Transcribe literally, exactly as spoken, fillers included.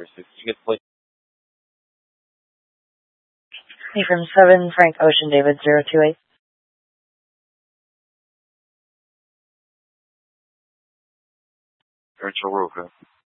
six. Did you get the plate? Hey, from seven, Frank Ocean David zero two eight. Rachel Roca.